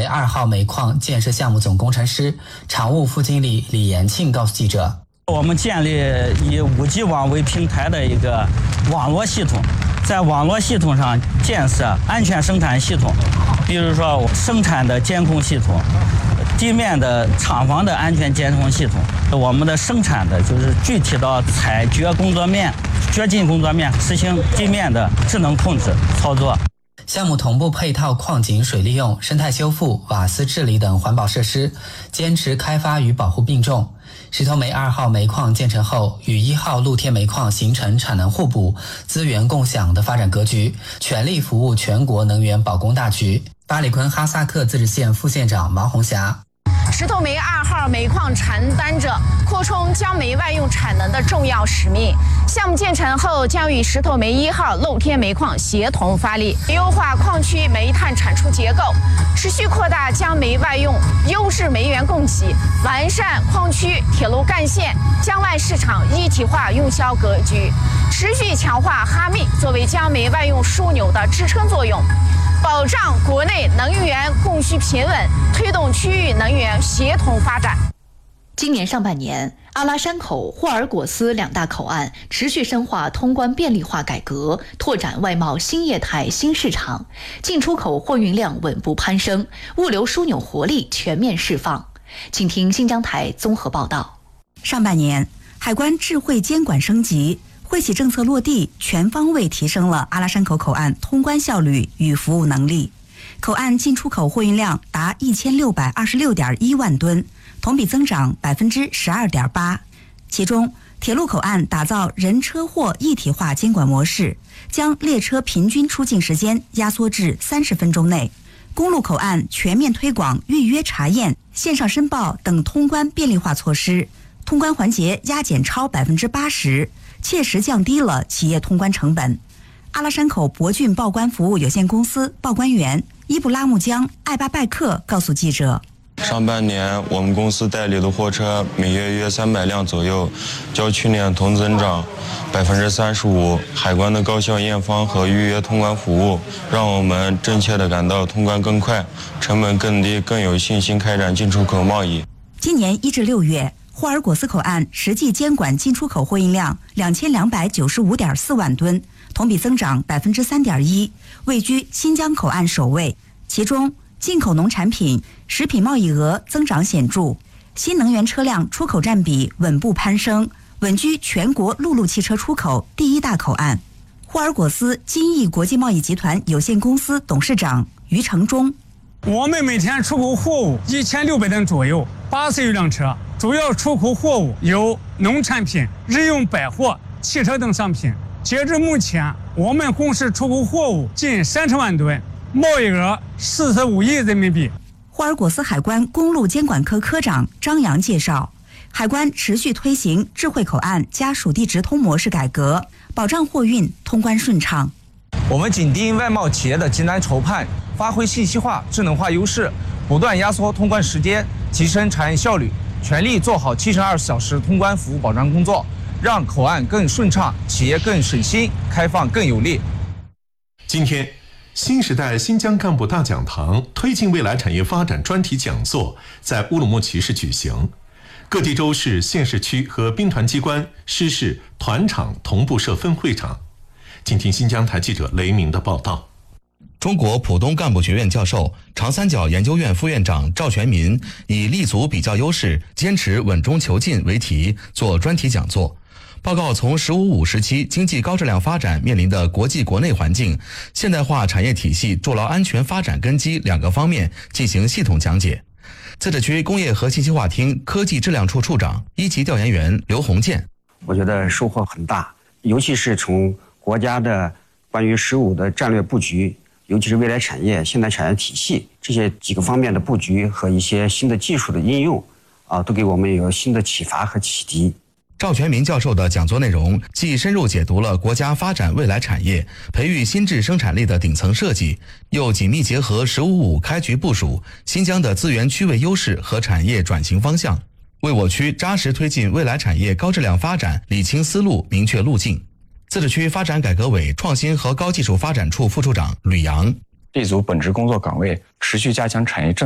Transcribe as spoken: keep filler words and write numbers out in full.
二号煤矿建设项目总工程师、常务副经理李延庆告诉记者， 我们建立以 五 G 网为平台的一个网络系统，在网络系统上建设安全生产系统，比如说生产的监控系统，地面的厂房的安全监控系统，我们的生产的就是具体到采掘工作面、掘进工作面实行地面的智能控制操作。 项目同步配套矿井水利用、生态修复、瓦斯治理等环保设施，坚持开发与保护并重。石头煤二号煤矿建成后，与一号露天煤矿形成产能互补、资源共享的发展格局，全力服务全国能源保供大局。巴里坤哈萨克自治县副县长王红霞。 石头煤二号煤矿承担着扩充江煤外用产能的重要使命。项目建成后，将与石头煤一号露天煤矿协同发力，优化矿区煤炭产出结构，持续扩大江煤外用优质煤源供给，完善矿区铁路干线、江外市场一体化用销格局，持续强化哈密作为江煤外用枢纽的支撑作用，保障国内能源供需平稳，推动区域能源协同发展。 今年上半年，阿拉山口、霍尔果斯两大口岸持续深化通关便利化改革，拓展外贸新业态新市场，进出口货运量稳步攀升，物流枢纽活力全面释放。请听新疆台综合报道。 上半年，海关智慧监管升级，惠企政策落地，全方位提升了阿拉山口口岸通关效率与服务能力。口岸进出口货运量达一千六百二十六点一万吨，同比增长百分之十二点八。其中，铁路口岸打造人车货一体化监管模式，将列车平均出境时间压缩至三十分钟内。公路口岸全面推广预约查验、线上申报等通关便利化措施，通关环节压减超百分之八十，切实降低了企业通关成本。阿拉山口博骏报关服务有限公司报关员伊布拉木江艾巴拜克告诉记者， 上半年我们公司代理的货车每月约三百辆左右，较去年同增长百分之三十五。海关的高效验方和预约通关服务，让我们真切地感到通关更快、成本更低，更有信心开展进出口贸易。 今年一至六月，霍尔果斯口岸实际监管进出口货运量两千两百九十五点四万吨，同比增长百分之三点一，位居新疆口岸首位。其中，进口农产品、食品贸易额增长显著，新能源车辆出口占比稳步攀升，稳居全国陆路汽车出口第一大口岸。霍尔果斯金益国际贸易集团有限公司董事长于成忠， 我们每天出口货物一千六百吨左右，八十余辆车，主要出口货物有农产品、日用百货、汽车等商品。截至目前，我们公司出口货物近三十万吨，贸易额四十五亿人民币。 霍尔果斯海关公路监管科科长张扬介绍，海关持续推行智慧口岸加属地直通模式改革，保障货运通关顺畅。 我们紧盯外贸企业的急难愁盼，发挥信息化、智能化优势，不断压缩通关时间，提升产业效率，全力做好七乘二十四小时通关服务保障工作，让口岸更顺畅，企业更省心，开放更有力。 今天，新时代新疆干部大讲堂推进未来产业发展专题讲座在乌鲁木齐市举行，各地州市、县市区和兵团机关、师事、团场同步设分会场。请听新疆台记者雷鸣的报道。 中国浦东干部学院教授、长三角研究院副院长赵全民以立足比较优势，坚持稳中求进为题做专题讲座，报告从“十五五”时期经济高质量发展面临的国际国内环境、现代化产业体系筑牢安全发展根基两个方面进行系统讲解。自治区工业和信息化厅科技质量处处长、一级调研员刘洪建， 我觉得收获很大，尤其是从国家的关于“十五”的战略布局，尤其是未来产业、现代产业体系这些几个方面的布局和一些新的技术的应用，啊，都给我们有新的启发和启迪。 赵全民教授的讲座内容既深入解读了国家发展未来产业、培育新质生产力的顶层设计，又紧密结合“十五五”开局部署新疆的资源区位优势和产业转型方向，为我区扎实推进未来产业高质量发展理清思路、明确路径。自治区发展改革委创新和高技术发展处副处长吕阳， 立足本职工作岗位，持续加强产业政